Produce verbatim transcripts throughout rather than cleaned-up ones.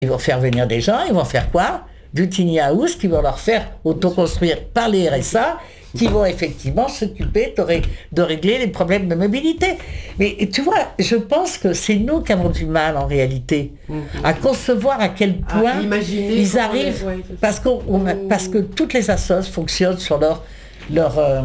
Ils vont faire venir des gens, ils vont faire quoi? Du tiny house qui vont leur faire autoconstruire par les R S A, qui vont effectivement s'occuper de, ré, de régler les problèmes de mobilité. Mais tu vois, je pense que c'est nous qui avons du mal en réalité mmh. à concevoir à quel point à ils arrivent, ouais, parce, qu'on, on a, parce que toutes les assos fonctionnent sur leur, leur, euh,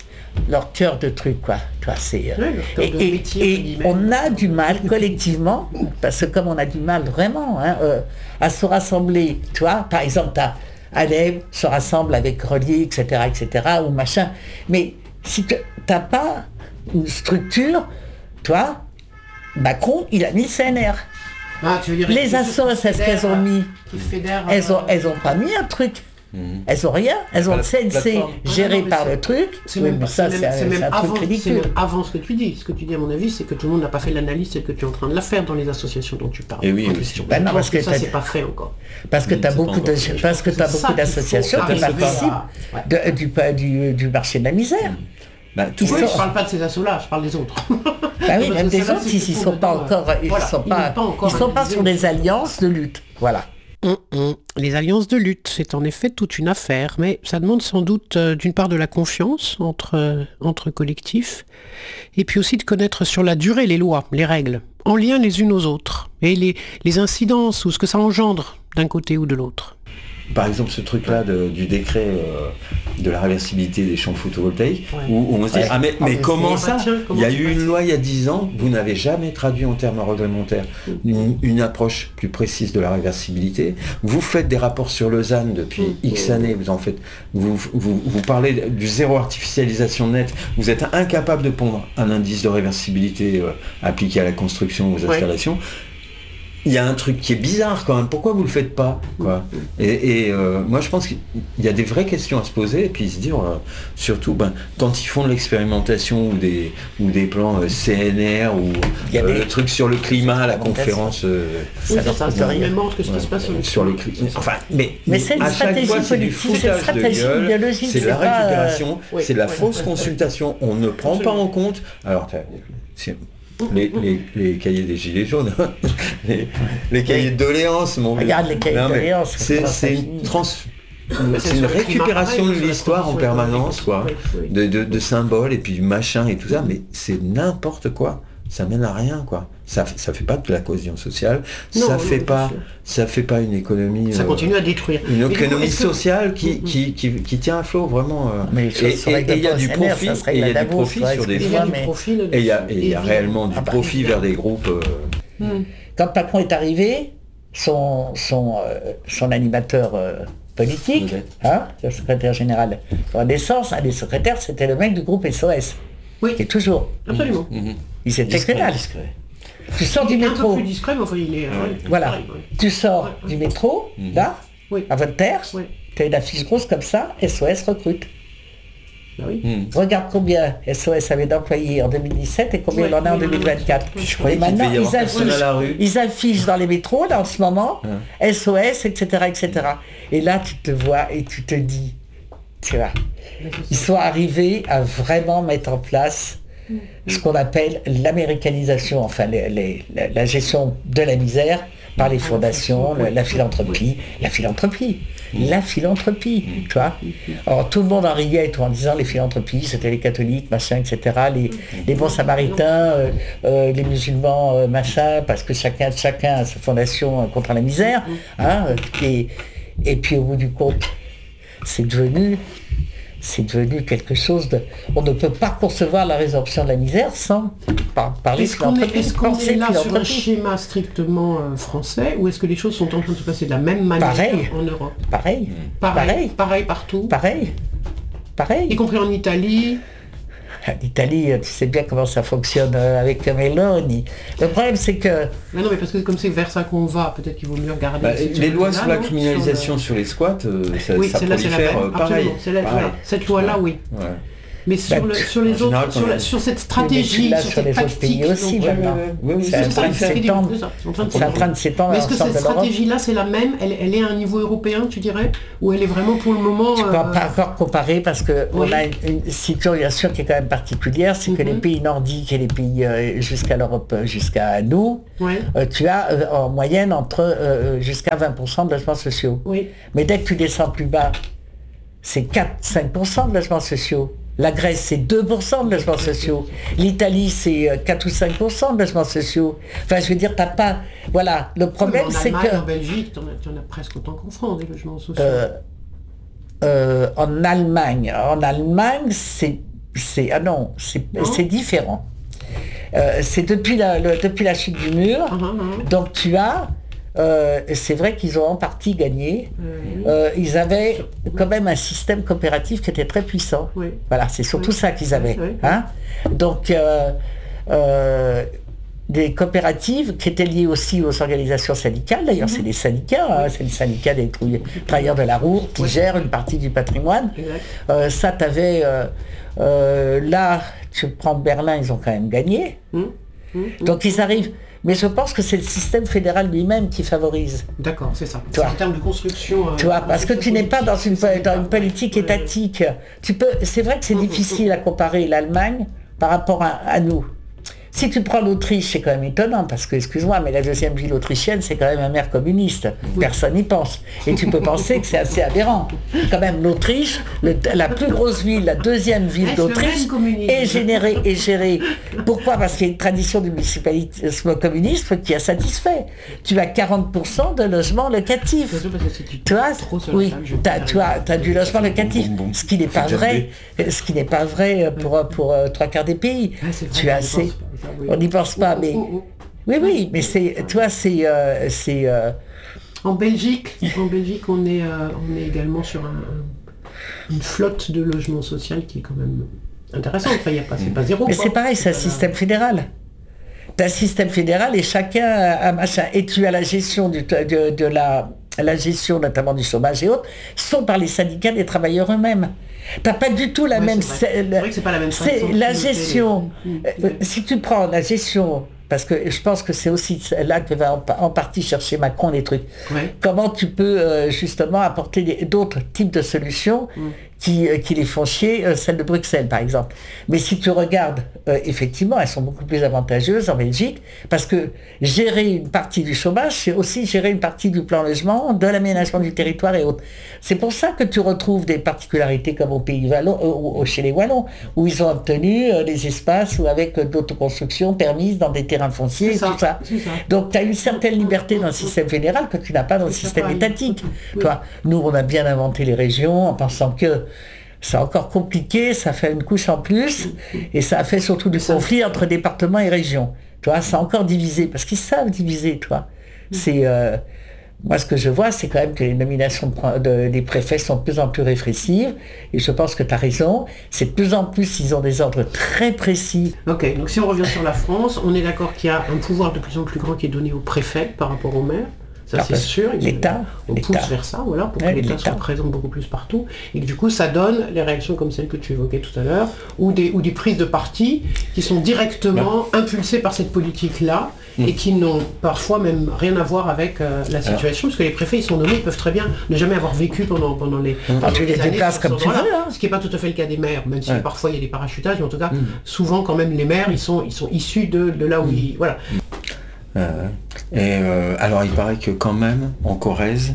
leur cœur de truc, quoi. Toi, c'est, euh, ouais, et et, métier, et on a du mal collectivement, parce que comme on a du mal vraiment hein, euh, à se rassembler, tu vois, par exemple, t'as Alem se rassemble avec Relier, et cetera, et cetera, ou machin. Mais si tu n'as pas une structure, toi, Macron, il a mis le C N R. Ah, tu veux dire les assos, c'est ce qu'elles ont mis. Fédère, elles n'ont elles ont pas mis un truc. Mmh. Elles n'ont rien. Elles ont le C N C géré ah non, par le truc. C'est même, oui, ça, c'est, c'est, c'est même un avant, truc ridicule. C'est même avant ce que tu dis. Ce que tu dis, à mon avis, c'est que tout le monde n'a pas fait l'analyse, c'est que tu es en train de la faire dans les associations dont tu parles. Et oui, oui. Ben non, parce que, que ça, c'est pas fait encore. Parce que tu as beaucoup, de, parce que t'as beaucoup d'associations qui participent de, du, du, du marché de la misère. Bah, oui, sont... je ne parle pas de ces assos-là, je parle des autres. Bah oui, même des autres, ils ne sont pas encore, ils voilà, sont pas, ils sont pas sur des alliances de lutte. Voilà. Hum, hum. Les alliances de lutte, c'est en effet toute une affaire, mais ça demande sans doute euh, d'une part de la confiance entre, euh, entre collectifs, et puis aussi de connaître sur la durée les lois, les règles, en lien les unes aux autres, et les, les incidences ou ce que ça engendre d'un côté ou de l'autre. Par exemple, ce truc-là de, du décret euh, de la réversibilité des champs photovoltaïques, ouais. où, où on se dit, ouais. ah mais, mais ah, comment ça Il y a eu une loi il y a dix ans, vous n'avez jamais traduit en termes réglementaires une, une approche plus précise de la réversibilité. Vous faites des rapports sur Lausanne depuis mmh. X années, vous en faites, vous, vous, vous parlez du zéro artificialisation nette, vous êtes incapable de pondre un indice de réversibilité euh, appliqué à la construction aux installations. Ouais. Il y a un truc qui est bizarre quand même, pourquoi vous le faites pas quoi? Et, et euh, moi je pense qu'il y a des vraies questions à se poser et puis se dire euh, surtout ben, quand ils font de l'expérimentation ou des, ou des plans euh, C N R ou euh, des... le truc sur le climat, la conférence euh, oui, ça ça c'est rien que ce qui se passe sur le, sur le climat. Enfin, mais, mais c'est une à stratégie chaque fois c'est du foutage de gueule, c'est, c'est la récupération, euh... c'est oui, la oui, fausse oui, consultation, on ne prend pas en compte. Alors c'est... Les, les, les cahiers des gilets jaunes, les, les cahiers de doléances, mon gars. Regarde les cahiers de doléances. C'est, c'est une trans... C'est une récupération de l'histoire en permanence, quoi, de, de, de symboles et puis du machin et tout ça, mais c'est n'importe quoi. Ça mène à rien, quoi. Ça, ça fait pas de la cohésion sociale. Non, ça non, fait pas, ça fait pas une économie. Ça euh, continue à détruire. Une économie coup, sociale qui, mmh. qui, qui, qui tient à flot vraiment. Euh, mais et il y a du profit, et il y a du profit sur des fois, et il y a, il y a réellement du profit vers des groupes. Euh... Mmh. Quand Macron est arrivé, son, son, euh, son animateur. Euh, politique, okay. hein, le secrétaire général de la Naissance, un des secrétaires, c'était le mec du groupe S O S. Oui. Et toujours. Absolument. Mmh. Il s'était que dalle. Tu sors du métro. Un peu plus discret, mais enfin, il est. Ouais. Voilà. Pareil, ouais. Tu sors ouais, du métro, mmh. là, oui. à Voltaire, oui. tu as une affiche grosse comme ça, S O S recrute. Bah oui. mmh. Regarde combien S O S avait d'employés en deux mille dix-sept et combien ouais, il en a oui, en deux mille vingt-quatre. Je croyais et maintenant, ils affichent, ils affichent dans les métros, là, en ce moment, ouais. S O S, et cetera, et cetera. Et là, tu te vois et tu te dis, tu vois, ils sont arrivés à vraiment mettre en place ce qu'on appelle l'américanisation, enfin les, les, la, la gestion de la misère par les fondations, la, la philanthropie, la philanthropie, la philanthropie, tu vois. Alors tout le monde en riait et tout en disant les philanthropies, c'était les catholiques, machin, et cetera, les, les bons samaritains, euh, euh, les musulmans, euh, machin, parce que chacun, chacun a sa fondation contre la misère, hein, et, et puis au bout du compte, c'est devenu... c'est devenu quelque chose de... On ne peut pas concevoir la résorption de la misère sans par, parler est-ce qu'on est, est-ce qu'on est là sur un schéma strictement euh, français ou est-ce que les choses sont en train de se passer de la même manière pareil. En Europe pareil. Pareil. Pareil. Pareil partout. Pareil. Pareil. Y compris en Italie. L'Italie, tu sais bien comment ça fonctionne avec Meloni. Le problème, c'est que... Mais non, mais parce que comme c'est vers ça qu'on va, peut-être qu'il vaut mieux regarder... Bah, les lois sur la criminalisation sur, le... sur les squats, euh, ça, oui, ça celle-là, prolifère c'est la pareil. C'est la, pareil. Cette loi-là, oui. Ouais. Mais sur, bah, le, sur les autres, général, sur, la, sur cette stratégie, là, sur, sur les autres pays aussi, donc, maintenant. Euh, oui, oui, c'est en train de s'étendre. C'est en train de s'étendre. Mais est-ce que cette stratégie-là, c'est la même elle, elle est à un niveau européen, tu dirais, ou elle est vraiment pour le moment Tu ne peux euh... pas encore comparer parce que oui. on a une, une situation qui est quand même particulière, c'est mm-hmm. que les pays nordiques et les pays euh, jusqu'à l'Europe, jusqu'à nous, oui. euh, tu as euh, en moyenne entre euh, jusqu'à vingt pour cent de logements sociaux. Oui. Mais dès que tu descends plus bas, c'est quatre à cinq pour cent de logements sociaux. La Grèce, c'est deux pour cent de logements sociaux. L'Italie, c'est quatre ou cinq pour cent de logements sociaux. Enfin, je veux dire, t'as pas... Voilà, le problème, oui, c'est Allemagne, que... En Belgique, tu en, en as presque autant qu'en France, des logements sociaux. Euh, euh, en Allemagne, en Allemagne, c'est... c'est ah non, c'est, non. c'est différent. Euh, c'est depuis la, le, depuis la chute du mur. Uh-huh, uh-huh. Donc, tu as... Euh, c'est vrai qu'ils ont en partie gagné. Mmh. Euh, ils avaient quand même un système coopératif qui était très puissant. Oui. Voilà, c'est surtout oui. ça qu'ils avaient. Oui. Hein Donc, euh, euh, des coopératives qui étaient liées aussi aux organisations syndicales. D'ailleurs, mmh. c'est des syndicats. Hein, c'est le syndicat des travailleurs de la route qui oui. gère une partie du patrimoine. Euh, ça, tu avais... Euh, euh, là, tu prends Berlin, ils ont quand même gagné. Mmh. Mmh. Donc, ils arrivent... Mais je pense que c'est le système fédéral lui-même qui favorise. D'accord, c'est ça. C'est en termes de construction. Euh, tu vois, parce que tu n'es pas dans une, dans une politique étatique. Tu peux, c'est vrai que c'est difficile à comparer l'Allemagne par rapport à, à nous. Si tu prends l'Autriche, c'est quand même étonnant, parce que, excuse-moi, mais la deuxième ville autrichienne, c'est quand même un maire communiste. Personne n'y pense. Et tu peux penser que c'est assez aberrant. Quand même, l'Autriche, le, la plus grosse ville, la deuxième ville est d'Autriche, est générée, est gérée. Pourquoi ? Parce qu'il y a une tradition du municipalisme communiste qui a satisfait. Tu as quarante pour cent de logements locatifs. Tu vois ? Oui, tu as, as du logement locatif, ce qui n'est pas vrai, ce qui n'est pas vrai pour, pour euh, trois quarts des pays. Tu as assez... Oui. On n'y pense pas, mais... Oui, oui, mais c'est... Toi, c'est... Euh, c'est euh... En Belgique, en Belgique, on est, euh, on est également sur un, un, une flotte de logements sociaux qui est quand même intéressante. Enfin, il n'y a pas, c'est pas zéro. Mais quoi. C'est pareil, c'est un système fédéral. Tu as un système fédéral et chacun a un machin. Et tu as la gestion du, de, de la... la gestion notamment du chômage et autres, sont par les syndicats des travailleurs eux-mêmes. T'as pas du tout la ouais, même... C'est, c'est vrai que c'est pas la même c'est la gestion. Les... Euh, si tu prends la gestion, parce que je pense que c'est aussi là que va en, en partie chercher Macron les trucs. Ouais. Comment tu peux euh, justement apporter des, d'autres types de solutions mm. qui, euh, qui les font chier, euh, celle de Bruxelles par exemple. Mais si tu regardes, euh, effectivement, elles sont beaucoup plus avantageuses en Belgique, parce que gérer une partie du chômage, c'est aussi gérer une partie du plan logement, de l'aménagement du territoire et autres. C'est pour ça que tu retrouves des particularités comme au pays Wallon, euh, chez les Wallons, où ils ont obtenu euh, des espaces ou avec euh, d'autoconstruction permises dans des terrains fonciers et tout ça. ça. Donc tu as une certaine liberté dans le système fédéral que tu n'as pas dans le système étatique. Oui. Toi, nous, on a bien inventé les régions en pensant que c'est encore compliqué, ça fait une couche en plus, et ça a fait surtout du conflit entre départements et régions. Tu vois, c'est encore divisé, parce qu'ils savent diviser, toi. C'est... Euh, Moi, ce que je vois, c'est quand même que les nominations de, de, des préfets sont de plus en plus répressives, et je pense que tu as raison, c'est de plus en plus, ils ont des ordres très précis. Ok, donc si on revient sur la France, on est d'accord qu'il y a un pouvoir de plus en plus grand qui est donné aux préfets par rapport aux maires. Ça, alors, c'est sûr. L'État. On l'État. pousse vers ça, voilà, pour ouais, que l'État, l'État soit présent beaucoup plus partout. Et que du coup, ça donne les réactions comme celles que tu évoquais tout à l'heure, ou des, ou des prises de parti qui sont directement ouais. impulsées par cette politique-là, mmh. et qui n'ont parfois même rien à voir avec euh, la situation, alors. Parce que les préfets, ils sont nommés, ils peuvent très bien ne jamais avoir vécu pendant, pendant les, mmh. pendant tu les, les déplaces comme tu veux. Hein. Ce qui n'est pas tout à fait le cas des maires, même si ouais. parfois il y a des parachutages, mais en tout cas, mmh. souvent quand même les maires, ils sont, ils sont issus de, de là où mmh. ils... Voilà. Euh, et euh, alors il paraît que quand même en Corrèze,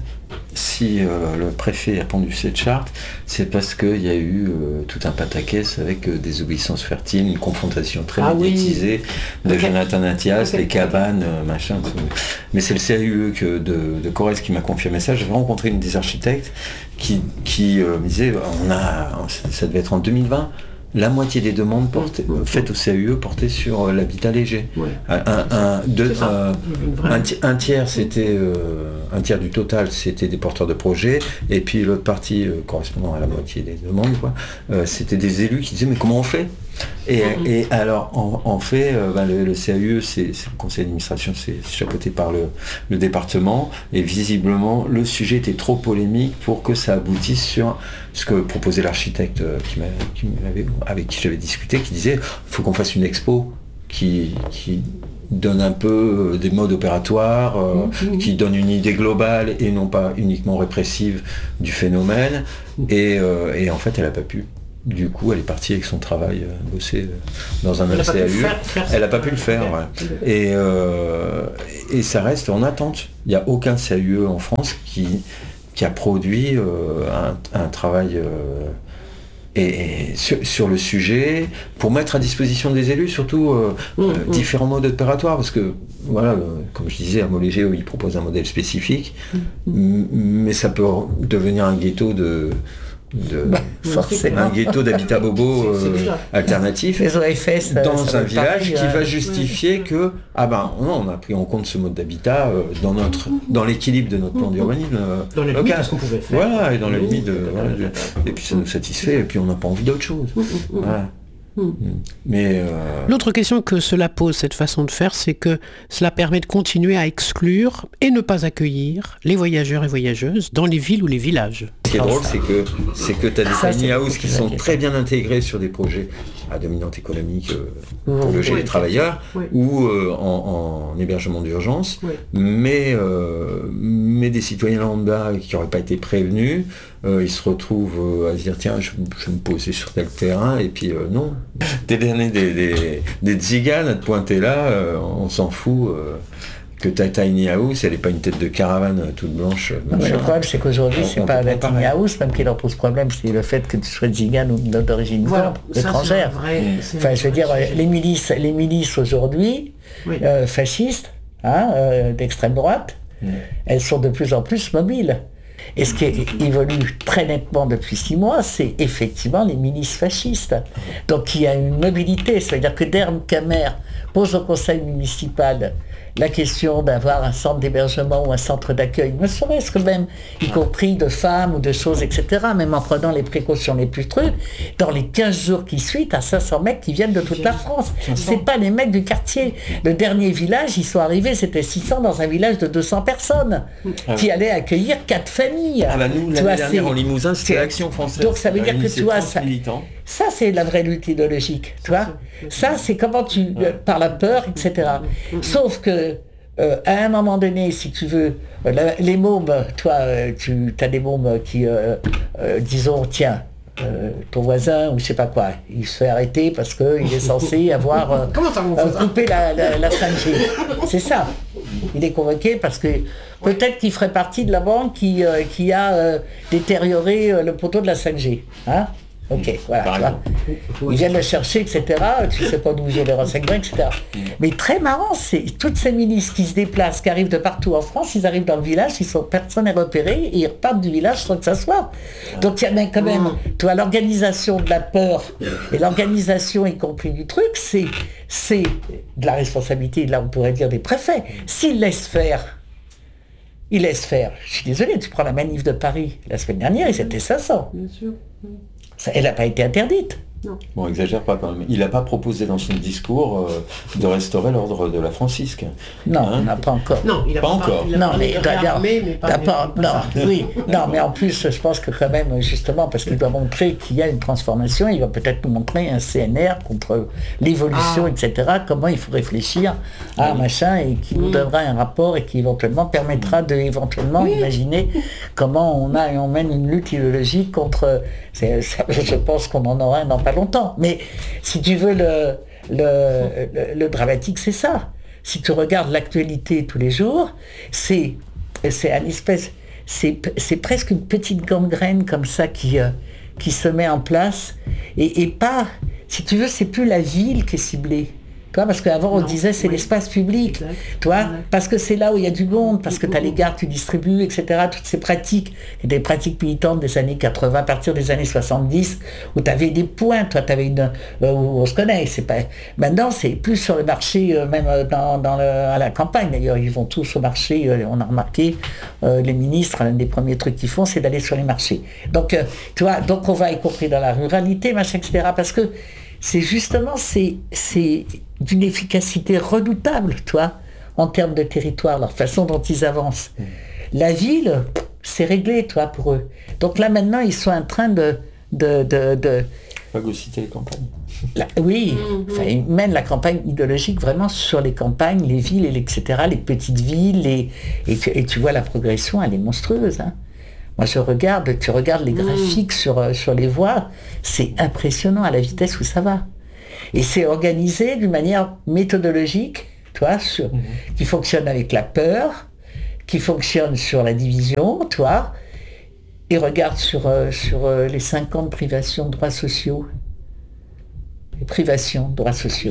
si euh, le préfet a pondu cette charte, c'est parce qu'il y a eu euh, tout un pataquès avec euh, des obéissances fertiles, une confrontation très ah médiatisée oui. de okay. Jonathan Attias, okay. les cabanes, euh, machin. Tout. Mais c'est le C A U E que de, de Corrèze qui m'a confirmé ça. J'avais rencontré une des architectes qui, qui euh, me disait, on a, ça devait être en deux mille vingt. La moitié des demandes portées, euh, faites au C A U E portaient sur euh, l'habitat léger. Ouais. Un, un, deux, euh, un, un tiers, c'était euh, un tiers du total, c'était des porteurs de projets, et puis l'autre partie, euh, correspondant à la moitié des demandes, quoi, euh, c'était des élus qui disaient mais comment on fait ? Et, mmh. et alors, en, en fait, euh, ben, le, le C A U E, c'est, c'est le conseil d'administration, c'est chapeauté par le, le département, et visiblement, le sujet était trop polémique pour que ça aboutisse sur ce que proposait l'architecte qui m'a, qui m'avait, avec qui j'avais discuté, qui disait, il faut qu'on fasse une expo qui... qui donne un peu des modes opératoires, euh, mmh. qui donne une idée globale et non pas uniquement répressive du phénomène. Et, euh, et en fait, elle n'a pas pu. Du coup, elle est partie avec son travail, euh, bosser dans un C A U. Elle n'a pas pu le faire. Ouais. Et, euh, et ça reste en attente. Il n'y a aucun C A U E en France qui, qui a produit euh, un, un travail... Euh, Et, et sur, sur le sujet, pour mettre à disposition des élus, surtout euh, mmh, euh, mmh. différents modes opératoires, parce que, voilà, euh, comme je disais, à Molégé, il propose un modèle spécifique, mmh. m- mais ça peut devenir un ghetto de... de bah, un ghetto d'habitat bobo euh, alternatif les O F S, dans ça un village pareil, qui euh, va justifier ouais. que ah ben non, on a pris en compte ce mode d'habitat euh, dans notre dans l'équilibre de notre plan d'urbanisme euh, dans les limites de ce qu'on pouvait faire, voilà, et dans les limites de, voilà, de, et puis ça nous satisfait et puis on n'a pas envie d'autre chose. Voilà. Mmh. Mais euh... l'autre question que cela pose, cette façon de faire, c'est que cela permet de continuer à exclure et ne pas accueillir les voyageurs et voyageuses dans les villes ou les villages. Ce qui est drôle, c'est que, c'est que tu as des tiny houses qui sont très bien intégrés sur des projets à dominante économique euh, pour loger oui, les travailleurs oui. ou euh, en, en hébergement d'urgence, oui. mais, euh, mais des citoyens lambda qui n'auraient pas été prévenus, euh, ils se retrouvent euh, à se dire tiens, je, je vais me poser sur tel terrain, et puis euh, non. T'es dernier des, des, des tziganes à te pointer là, euh, on s'en fout. Euh, que ta tiny house, elle n'est pas une tête de caravane toute blanche. Non, mais le problème, c'est qu'aujourd'hui, on, c'est on pas la tiny pareil. House, même qui leur pose problème, c'est le fait que tu sois tzigane ou d'origine voilà, étrangère. Vrai, enfin, je veux dire, les milices, les milices aujourd'hui, oui. euh, fascistes, hein, euh, d'extrême droite, oui. elles sont de plus en plus mobiles. Et ce qui évolue très nettement depuis six mois, c'est effectivement les milices fascistes. Donc il y a une mobilité, c'est-à-dire que Derm Camer pose au conseil municipal la question d'avoir un centre d'hébergement ou un centre d'accueil, ne serait-ce que même, y compris de femmes ou de choses, et cetera, même en prenant les précautions les plus trucs, dans les quinze jours qui suivent, à cinq cents mecs qui viennent de toute la France. C'est pas les mecs du quartier. Le dernier village, ils sont arrivés, c'était six cents dans un village de deux cents personnes, qui allait accueillir quatre familles. Ah bah nous, l'année vois, dernière, en Limousin, c'était l'Action française. Donc ça veut dire que tu vois, ça, ça c'est la vraie lutte idéologique, tu vois. Ça, c'est comment tu, ouais. par la peur, et cetera. Sauf que, euh, à un moment donné, si tu veux, la, les mômes, toi, euh, tu as des mômes qui, euh, euh, disons, tiens, euh, ton voisin, ou je sais pas quoi, il se fait arrêter parce qu'il est censé avoir euh, euh, coupé la, la, la cinq G. C'est ça. Il est convoqué parce que peut-être qu'il ferait partie de la banque qui, euh, qui a euh, détérioré euh, le poteau de la cinq G. Hein? Ok, voilà. Ils viennent le chercher, et cetera. Tu sais pas d'où j'ai les renseignements, et cetera. Mais très marrant, c'est toutes ces milices qui se déplacent, qui arrivent de partout en France, ils arrivent dans le village, ils sont, personne n'est repéré, et ils repartent du village sans que ça soit. Donc il y a quand même, tu vois, l'organisation de la peur et l'organisation, y compris du truc, c'est, c'est de la responsabilité, là on pourrait dire des préfets. S'ils laissent faire, ils laissent faire. Je suis désolé, tu prends la manif de Paris la semaine dernière, ils étaient cinq cents. Bien sûr. Ça, elle n'a pas été interdite. Non. Bon, exagère pas quand même. Il n'a pas proposé dans son discours euh, de restaurer l'ordre de la Francisque. Non, hein? On n'a pas encore. Non, il n'a pas, pas encore. Il a non, mais, réarmé, mais pas, pas, pas non, ça. oui, non, mais en plus, je pense que quand même, justement, parce qu'il doit montrer qu'il y a une transformation, il va peut-être nous montrer un C N R contre l'évolution, ah. et cetera. Comment il faut réfléchir à un oui. machin et qui nous donnera un rapport et qui éventuellement permettra de éventuellement oui. imaginer comment on a et on mène une lutte idéologique contre. C'est, ça, je pense qu'on en aura un dans pas longtemps. Mais si tu veux, le, le, le, le dramatique, c'est ça. Si tu regardes l'actualité tous les jours, c'est, c'est une espèce, c'est, c'est presque une petite gangrène comme ça qui, euh, qui se met en place. Et, et pas, si tu veux, c'est plus la ville qui est ciblée. Parce qu'avant on non, disait c'est oui. l'espace public, tu vois, parce que c'est là où il y a du monde, parce que tu as les gares, tu distribues, et cetera. Toutes ces pratiques, des pratiques militantes des années quatre-vingts, à partir des années soixante-dix, où tu avais des points, toi tu avais une. Euh, où on se connaît, c'est pas. Maintenant c'est plus sur le marché, euh, même dans, dans le, à la campagne d'ailleurs, ils vont tous au marché, euh, on a remarqué, euh, les ministres, l'un des premiers trucs qu'ils font, c'est d'aller sur les marchés. Donc, euh, tu vois, donc on va y compris dans la ruralité, machin, et cetera. Parce que c'est justement, c'est, c'est d'une efficacité redoutable, toi, en termes de territoire, leur façon dont ils avancent. Mmh. La ville, c'est réglé, toi, pour eux. Donc là, maintenant, ils sont en train de... de, de, de phagocyter les campagnes. La, oui, mmh. enfin, ils mènent la campagne idéologique vraiment sur les campagnes, les villes, et cetera, les petites villes, les, et, tu, et tu vois la progression, elle est monstrueuse. Hein. Moi, je regarde, tu regardes les graphiques mmh. sur, sur les voies, c'est impressionnant à la vitesse où ça va. Et c'est organisé d'une manière méthodologique, toi, sur, mmh. qui fonctionne avec la peur, qui fonctionne sur la division, toi, et regarde sur, euh, sur euh, les cinquante privations de droits sociaux. Les privations de droits sociaux.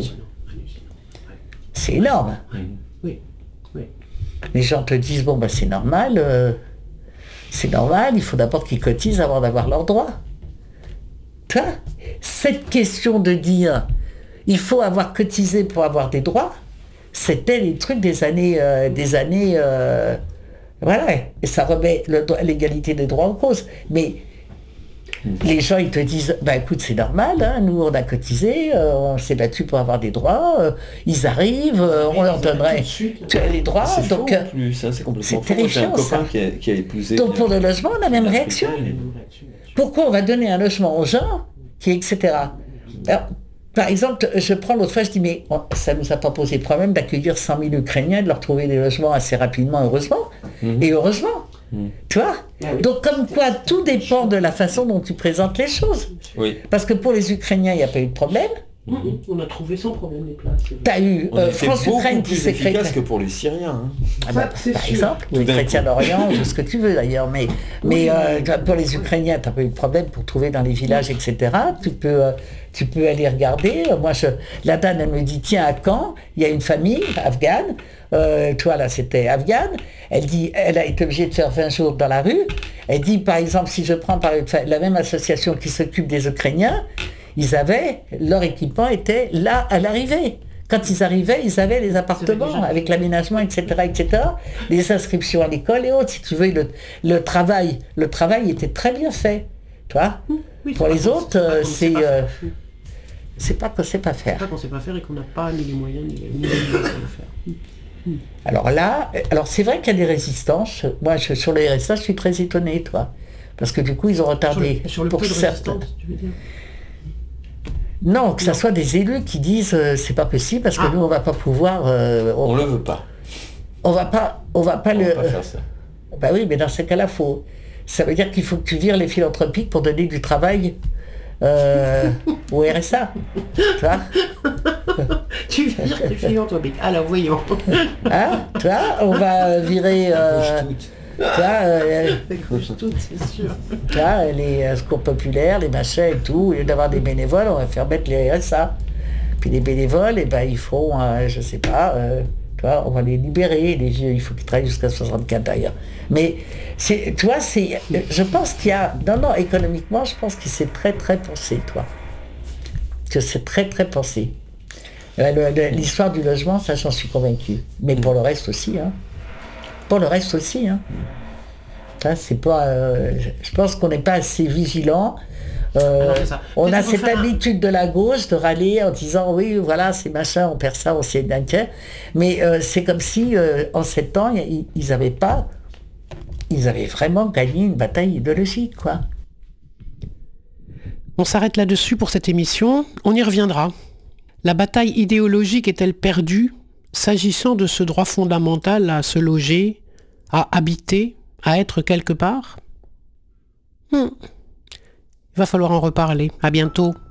C'est énorme. Oui. Oui. Les gens te disent, bon, bah, c'est normal, euh, c'est normal, il faut d'abord qu'ils cotisent avant d'avoir leurs droits. Tu vois, cette question de dire, il faut avoir cotisé pour avoir des droits, c'était les trucs des années... Euh, des années euh, voilà, et ça remet le, l'égalité des droits en cause. Mais les gens, ils te disent, bah écoute, c'est normal, hein, nous on a cotisé, euh, on s'est battu pour avoir des droits, euh, ils arrivent, euh, on leur donnerait les droits. C'est donc, faux en plus, hein, c'est complètement c'est terrifiant. J'ai un copain ça. Qui, a, qui a épousé. Donc pour le logement, on a la même réaction. Pourquoi on va donner un logement aux gens, qui, et cetera. Alors, par exemple, je prends l'autre fois, je dis, mais oh, ça ne nous a pas posé problème d'accueillir cent mille Ukrainiens, de leur trouver des logements assez rapidement, heureusement, mm-hmm. et heureusement. Mmh. Tu vois ? Donc comme quoi, tout dépend de la façon dont tu présentes les choses. Oui. Parce que pour les Ukrainiens, il n'y a pas eu de problème. Mmh. On a trouvé sans problème les places. T'as eu euh, France-Ukraine qui s'est créée. efficace que pour les Syriens. Hein. Ah bah, ça, par exemple, ou les chrétiens d'Orient, ou ce que tu veux d'ailleurs. Mais, mais euh, pour les Ukrainiens, t'as pas eu de problème pour trouver dans les villages, et cetera. Tu peux, euh, tu peux aller regarder. Moi, je, la dame, elle me dit, tiens, à Caen, il y a une famille afghane. Euh, toi, là, c'était afghane. Elle dit, elle a été obligée de faire vingt jours dans la rue. Elle dit, par exemple, si je prends par la même association qui s'occupe des Ukrainiens, ils avaient, leur équipement était là à l'arrivée. Quand ils arrivaient, ils avaient les appartements avec l'aménagement, et cetera, et cetera, les inscriptions à l'école et autres. Si tu veux, le, le travail, le travail était très bien fait. Tu vois ? Oui, pour les autres, euh, c'est, euh, c'est pas qu'on sait pas faire. C'est pas qu'on sait pas faire et qu'on n'a pas ni les moyens ni les moyens de faire. Alors là, alors c'est vrai qu'il y a des résistances. Moi, je, sur les résistances, je suis très étonné, toi, parce que du coup, ils ont retardé. Sur le, sur le pour peu de certains. résistance, tu veux dire ? Non, que ça soit des élus qui disent euh, c'est pas possible parce que ah. nous on va pas pouvoir. Euh, on, on le veut pas. On va pas, on va pas on le. Va pas faire ça. Euh, bah oui, mais dans ce cas-là, faut. Ça veut dire qu'il faut que tu vires les philanthropiques pour donner du travail euh, au R S A. Tu vois ? Tu vires les philanthropiques. Alors voyons. Hein ? Tu vois ? On va virer. Euh, Tu vois, euh, tout, c'est sûr. Tu vois, les euh, secours populaires, les machins et tout, au lieu d'avoir des bénévoles, on va faire mettre les R S A. Puis les bénévoles, eh ben, ils font, euh, je sais pas, euh, tu vois, on va les libérer, les vieux, il faut qu'ils travaillent jusqu'à soixante-quatre d'ailleurs. Mais, c'est, tu vois, c'est, je pense qu'il y a, non, non, économiquement, je pense que c'est très, très pensé, toi. Que c'est très, très pensé. Le, le, l'histoire du logement, ça, j'en suis convaincu. Mais pour le reste aussi, hein. Pour le reste aussi, hein. Ça, c'est pas, euh, je pense qu'on n'est pas assez vigilant. Euh, Alors, on a cette habitude un... de la gauche de râler en disant oui, voilà, c'est machin, on perd ça, on s'est d'inquiet. Mais euh, c'est comme si euh, en sept ans, ils n'avaient pas, ils avaient vraiment gagné une bataille idéologique, quoi. On s'arrête là-dessus pour cette émission. On y reviendra. La bataille idéologique est-elle perdue s'agissant de ce droit fondamental à se loger, à habiter, à être quelque part ? hmm. Il va falloir en reparler. À bientôt.